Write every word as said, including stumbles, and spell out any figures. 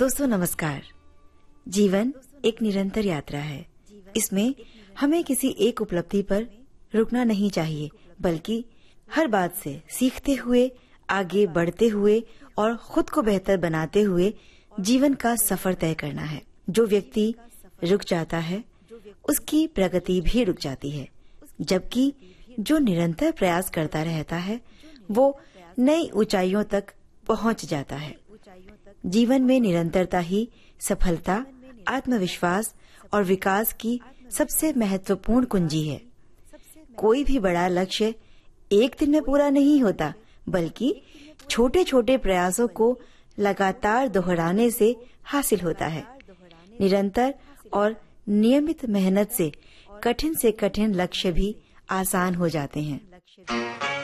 दोस्तों नमस्कार। जीवन एक निरंतर यात्रा है। इसमें हमें किसी एक उपलब्धि पर रुकना नहीं चाहिए, बल्कि हर बात से सीखते हुए, आगे बढ़ते हुए और खुद को बेहतर बनाते हुए जीवन का सफर तय करना है। जो व्यक्ति रुक जाता है, उसकी प्रगति भी रुक जाती है, जबकि जो निरंतर प्रयास करता रहता है, वो नई ऊंचाइयों तक पहुंच जाता है। जीवन में निरंतरता ही सफलता, आत्मविश्वास और विकास की सबसे महत्वपूर्ण कुंजी है। कोई भी बड़ा लक्ष्य एक दिन में पूरा नहीं होता, बल्कि छोटे छोटे प्रयासों को लगातार दोहराने से हासिल होता है। निरंतर और नियमित मेहनत से कठिन से कठिन लक्ष्य भी आसान हो जाते हैं।